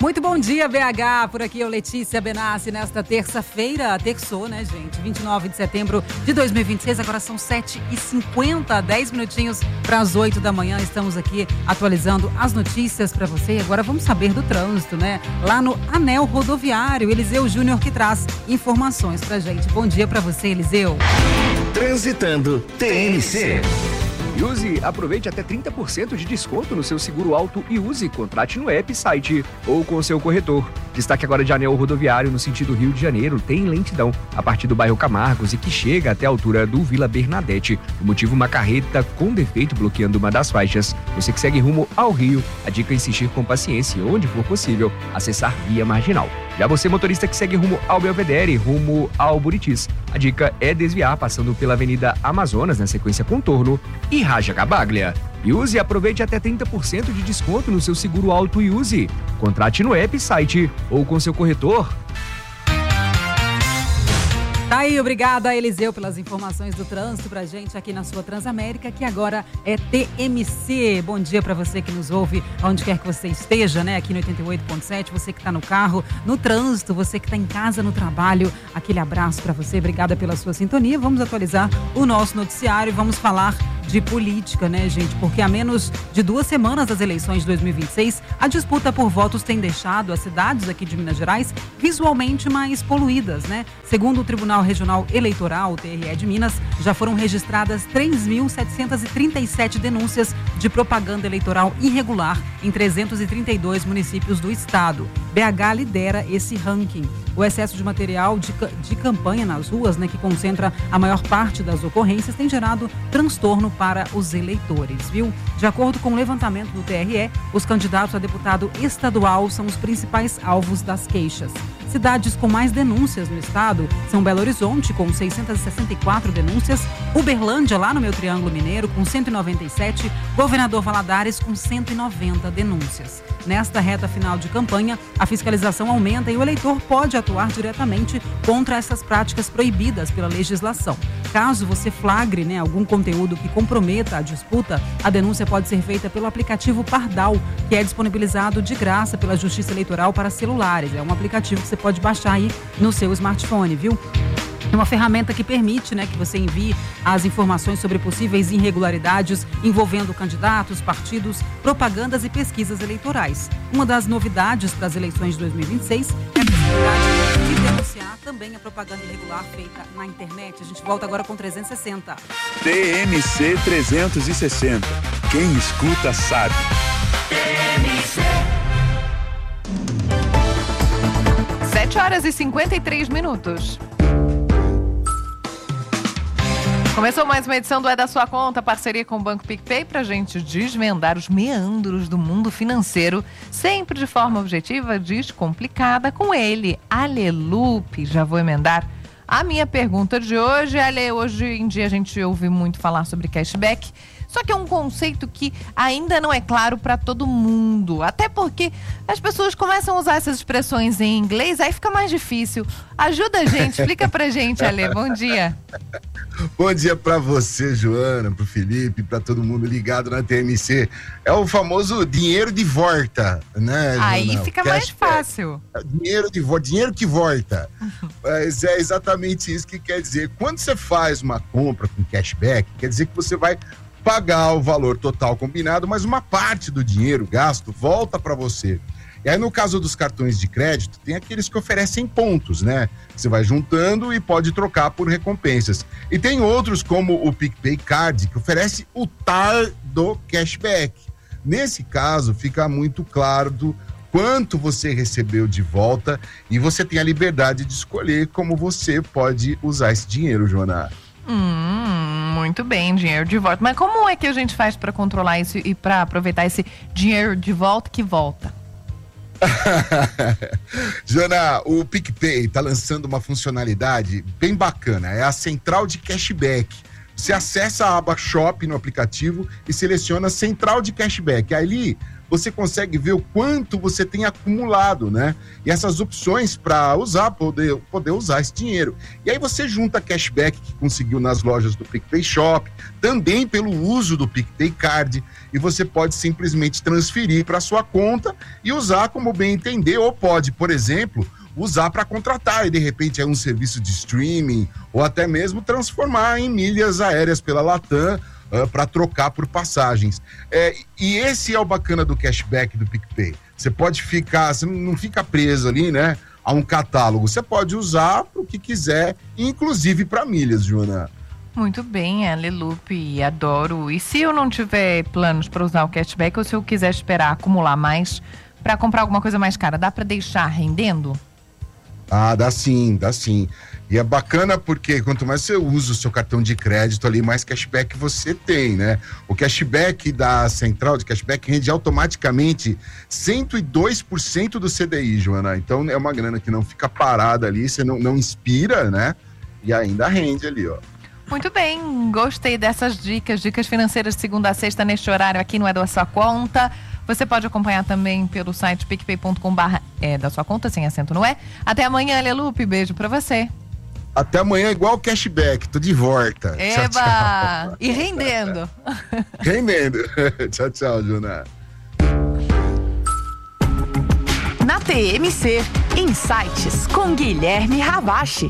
Muito bom dia, BH. Por aqui eu, Letícia Benassi, nesta terça-feira. Terçou, né, gente? 29 de setembro de 2026. Agora são 7h50, 10 minutinhos para as 8 da manhã. Estamos aqui atualizando as notícias para você. E agora vamos saber do trânsito, né? Lá no Anel Rodoviário, Eliseu Júnior que traz informações pra gente. Bom dia para você, Eliseu. Transitando TNC. Use, aproveite até 30% de desconto no seu seguro auto e use, contrate no app, site ou com o seu corretor. Destaque agora de Anel Rodoviário no sentido Rio de Janeiro, tem lentidão a partir do bairro Camargos e que chega até a altura do Vila Bernadette. O motivo, uma carreta com defeito bloqueando uma das faixas. Você que segue rumo ao Rio, a dica é insistir com paciência e, onde for possível, acessar via marginal. Já você, motorista que segue rumo ao Belvedere, rumo ao Buritis, a dica é desviar passando pela Avenida Amazonas, na sequência contorno, e Raja Cabaglia. E use, aproveite até 30% de desconto no seu seguro auto e use. Contrate no app, site ou com seu corretor. Tá aí, obrigada, Eliseu, pelas informações do trânsito pra gente aqui na sua Transamérica, que agora é TMC. Bom dia pra você que nos ouve, onde quer que você esteja, né? Aqui no 88.7, você que tá no carro, no trânsito, você que tá em casa, no trabalho. Aquele abraço pra você, obrigada pela sua sintonia. Vamos atualizar o nosso noticiário e vamos falar de política, né, gente? Porque há menos de 2 semanas das eleições de 2026, a disputa por votos tem deixado as cidades aqui de Minas Gerais visualmente mais poluídas, né? Segundo o Tribunal Regional Eleitoral, o TRE de Minas, já foram registradas 3.737 denúncias de propaganda eleitoral irregular em 332 municípios do estado. BH lidera esse ranking. O excesso de material de campanha nas ruas, né, que concentra a maior parte das ocorrências, tem gerado transtorno para os eleitores, viu? De acordo com o levantamento do TRE, os candidatos a deputado estadual são os principais alvos das queixas. Cidades com mais denúncias no estado são Belo Horizonte, com 664 denúncias, Uberlândia, lá no meu Triângulo Mineiro, com 197, Governador Valadares, com 190 denúncias. Nesta reta final de campanha, a fiscalização aumenta e o eleitor pode atuar diretamente contra essas práticas proibidas pela legislação. Caso você flagre, né, algum conteúdo que comprometa a disputa, a denúncia pode ser feita pelo aplicativo Pardal, que é disponibilizado de graça pela Justiça Eleitoral para celulares. É um aplicativo que você pode baixar aí no seu smartphone, viu? É uma ferramenta que permite, né, que você envie as informações sobre possíveis irregularidades envolvendo candidatos, partidos, propagandas e pesquisas eleitorais. Uma das novidades para as eleições de 2026 é a possibilidade de denunciar também a propaganda irregular feita na internet. A gente volta agora com 360. TMC 360. Quem escuta sabe. TMC. 7h53. Começou mais uma edição do É da Sua Conta, parceria com o Banco PicPay, pra gente desvendar os meandros do mundo financeiro, sempre de forma objetiva, descomplicada, com ele, Ale Lupe. Já vou emendar a minha pergunta de hoje. Ale, hoje em dia a gente ouve muito falar sobre cashback, só que é um conceito que ainda não é claro para todo mundo, até porque as pessoas começam a usar essas expressões em inglês, aí fica mais difícil. Ajuda a gente, explica pra gente, Ale. Bom dia. Bom dia pra você, Joana, pro Felipe, pra todo mundo ligado na TMC. É o famoso dinheiro de volta, né, Joana? Aí fica mais fácil. Dinheiro de volta, dinheiro que volta. Mas é exatamente isso que quer dizer. Quando você faz uma compra com cashback, quer dizer que você vai pagar o valor total combinado, mas uma parte do dinheiro gasto volta para você. E aí, no caso dos cartões de crédito, tem aqueles que oferecem pontos, né? Você vai juntando e pode trocar por recompensas. E tem outros, como o PicPay Card, que oferece o TAR do cashback. Nesse caso, fica muito claro do quanto você recebeu de volta e você tem a liberdade de escolher como você pode usar esse dinheiro, Joana. Muito bem, dinheiro de volta. Mas como é que a gente faz para controlar isso e para aproveitar esse dinheiro de volta que volta? Joana, o PicPay está lançando uma funcionalidade bem bacana, é a central de cashback. Você acessa a aba Shop no aplicativo e seleciona Central de Cashback. Ali você consegue ver o quanto você tem acumulado, né? E essas opções para usar, poder usar esse dinheiro. E aí você junta cashback que conseguiu nas lojas do PicPay Shop, também pelo uso do PicPay Card, e você pode simplesmente transferir para sua conta e usar como bem entender, ou pode, por exemplo, usar para contratar e de repente é um serviço de streaming ou até mesmo transformar em milhas aéreas pela Latam para trocar por passagens. E esse é o bacana do cashback do PicPay. Você pode ficar, você não fica preso ali, né, a um catálogo. Você pode usar o que quiser, inclusive para milhas, Joana. Muito bem, Alelupe, adoro. E se eu não tiver planos para usar o cashback ou se eu quiser esperar acumular mais para comprar alguma coisa mais cara, dá para deixar rendendo? Ah, dá sim. E é bacana porque quanto mais você usa o seu cartão de crédito ali, mais cashback você tem, né? O cashback da central de cashback rende automaticamente 102% do CDI, Joana. Então é uma grana que não fica parada ali, você não inspira, né? E ainda rende ali, ó. Muito bem, gostei dessas dicas financeiras de segunda a sexta neste horário aqui no É da Sua Conta. Você pode acompanhar também pelo site picpay.com/, da sua conta, sem acento no é. Até amanhã, Alelupe, beijo pra você. Até amanhã, igual cashback, tô de volta. Eba! Tchau, tchau. E rendendo. Rendendo. Tchau, tchau, Juna. Na TMC, Insights com Guilherme Ravache.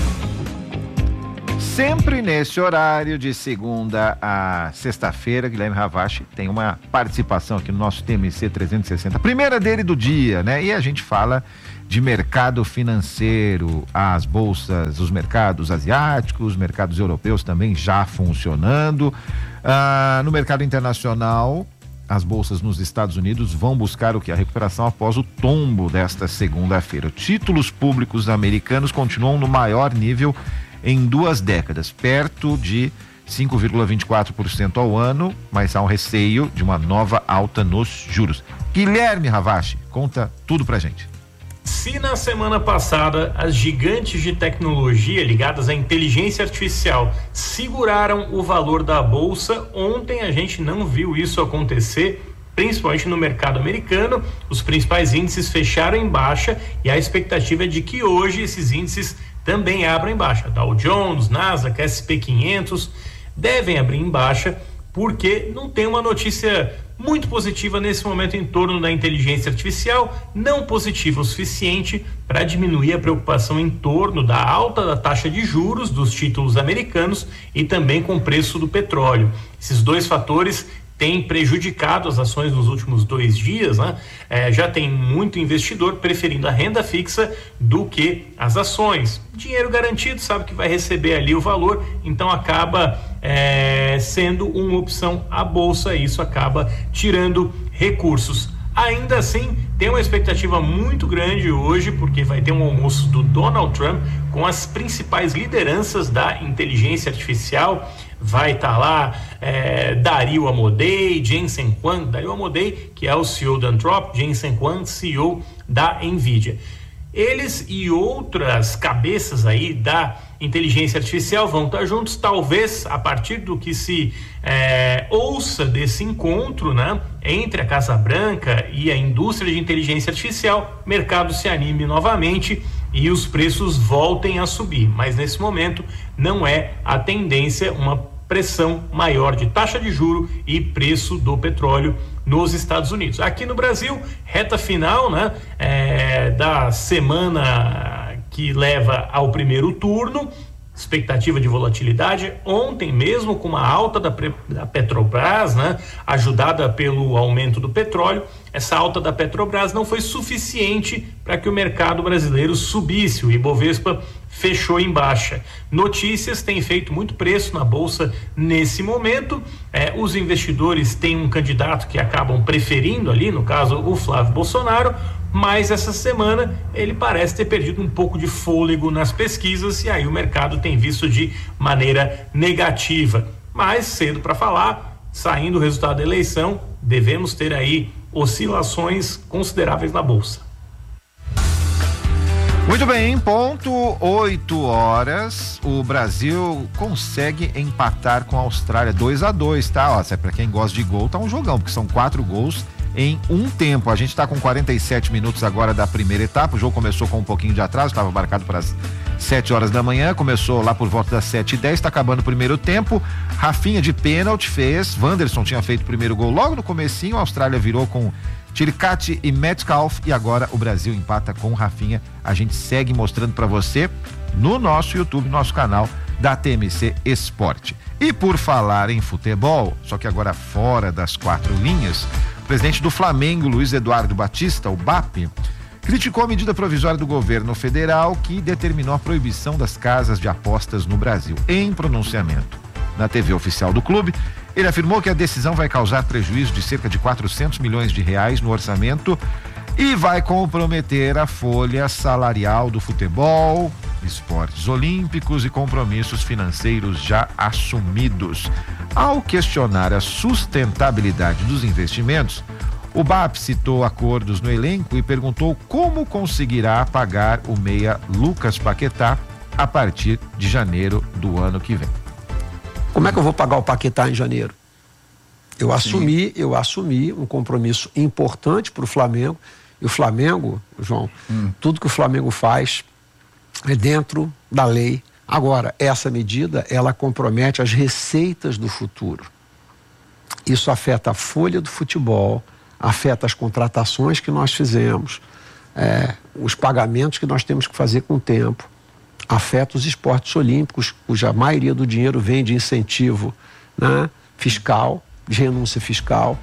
Sempre nesse horário, de segunda a sexta-feira, Guilherme Ravache tem uma participação aqui no nosso TMC 360. Primeira dele do dia, né? E a gente fala de mercado financeiro, as bolsas, os mercados asiáticos, os mercados europeus também já funcionando. No mercado internacional, as bolsas nos Estados Unidos vão buscar o que? A recuperação após o tombo desta segunda-feira. Títulos públicos americanos continuam no maior nível em 2 décadas, perto de 5,24% ao ano, mas há um receio de uma nova alta nos juros. Guilherme Ravache, conta tudo pra gente. Se na semana passada as gigantes de tecnologia ligadas à inteligência artificial seguraram o valor da bolsa, ontem a gente não viu isso acontecer, principalmente no mercado americano. Os principais índices fecharam em baixa e a expectativa é de que hoje esses índices também abram em baixa. Dow Jones, Nasdaq, S&P 500 devem abrir em baixa porque não tem uma notícia muito positiva nesse momento em torno da inteligência artificial, não positiva o suficiente para diminuir a preocupação em torno da alta da taxa de juros dos títulos americanos e também com o preço do petróleo. Esses dois fatores tem prejudicado as ações nos últimos 2 dias, né? Já tem muito investidor preferindo a renda fixa do que as ações. Dinheiro garantido, sabe que vai receber ali o valor, então acaba sendo uma opção a bolsa, e isso acaba tirando recursos. Ainda assim, tem uma expectativa muito grande hoje, porque vai ter um almoço do Donald Trump com as principais lideranças da inteligência artificial. Vai estar lá Dario Amodei, Jensen Huang. Dario Amodei, que é o CEO da Anthropic, Jensen Huang, CEO da NVIDIA. Eles e outras cabeças aí da inteligência artificial vão estar juntos, talvez a partir do que se ouça desse encontro, né, entre a Casa Branca e a indústria de inteligência artificial, o mercado se anime novamente e os preços voltem a subir, mas nesse momento não é a tendência uma pressão maior de taxa de juro e preço do petróleo nos Estados Unidos. Aqui no Brasil, reta final, né, da semana que leva ao primeiro turno, expectativa de volatilidade, ontem mesmo com uma alta da Petrobras, né, ajudada pelo aumento do petróleo. Essa alta da Petrobras não foi suficiente para que o mercado brasileiro subisse, o Ibovespa fechou em baixa. Notícias têm feito muito preço na bolsa nesse momento. Os investidores têm um candidato que acabam preferindo ali, no caso o Flávio Bolsonaro, mas essa semana ele parece ter perdido um pouco de fôlego nas pesquisas e aí o mercado tem visto de maneira negativa. Mas cedo para falar, saindo o resultado da eleição, devemos ter aí oscilações consideráveis na bolsa. Muito bem, ponto 8 horas, o Brasil consegue empatar com a Austrália 2-2, tá? Ó, para quem gosta de gol, tá um jogão, porque são 4 gols em um tempo. A gente tá com 47 minutos agora da primeira etapa, o jogo começou com um pouquinho de atraso, estava marcado para as 7 horas da manhã, começou lá por volta das 7h10, tá acabando o primeiro tempo. Rafinha de pênalti fez, Wanderson tinha feito o primeiro gol logo no comecinho, a Austrália virou com Chiricati e Metcalf, e agora o Brasil empata com o Rafinha. A gente segue mostrando para você no nosso YouTube, nosso canal da TMC Esporte. E por falar em futebol, só que agora fora das quatro linhas, o presidente do Flamengo, Luiz Eduardo Batista, o BAP, criticou a medida provisória do governo federal que determinou a proibição das casas de apostas no Brasil. Em pronunciamento na TV oficial do clube, ele afirmou que a decisão vai causar prejuízo de cerca de 400 milhões de reais no orçamento e vai comprometer a folha salarial do futebol, esportes olímpicos e compromissos financeiros já assumidos. Ao questionar a sustentabilidade dos investimentos, o BAP citou acordos no elenco e perguntou como conseguirá pagar o meia Lucas Paquetá a partir de janeiro do ano que vem. Como é que eu vou pagar o Paquetá em janeiro? Eu assumi um compromisso importante para o Flamengo. E o Flamengo, João, tudo que o Flamengo faz é dentro da lei. Agora, essa medida, ela compromete as receitas do futuro. Isso afeta a folha do futebol, afeta as contratações que nós fizemos, os pagamentos que nós temos que fazer com o tempo, afeta os esportes olímpicos, cuja maioria do dinheiro vem de incentivo, né, fiscal, de renúncia fiscal.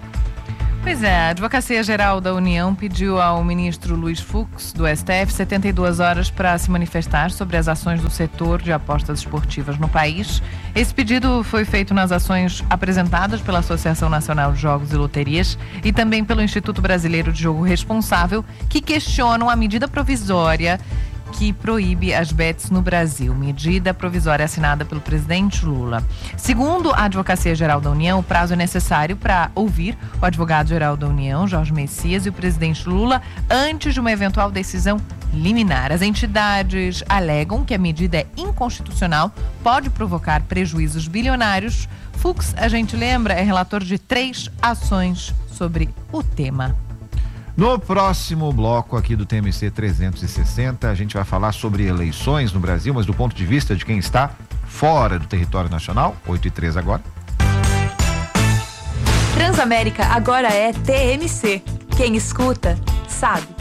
Pois é, a Advocacia Geral da União pediu ao ministro Luiz Fux, do STF, 72 horas para se manifestar sobre as ações do setor de apostas esportivas no país. Esse pedido foi feito nas ações apresentadas pela Associação Nacional de Jogos e Loterias e também pelo Instituto Brasileiro de Jogo Responsável, que questionam a medida provisória que proíbe as bets no Brasil, medida provisória assinada pelo presidente Lula. Segundo a Advocacia Geral da União, o prazo é necessário para ouvir o advogado-geral da União, Jorge Messias, e o presidente Lula antes de uma eventual decisão liminar. As entidades alegam que a medida é inconstitucional, pode provocar prejuízos bilionários. Fux, a gente lembra, é relator de 3 ações sobre o tema. No próximo bloco aqui do TMC 360, a gente vai falar sobre eleições no Brasil, mas do ponto de vista de quem está fora do território nacional. 8h03 agora. Transamérica agora é TMC. Quem escuta, sabe.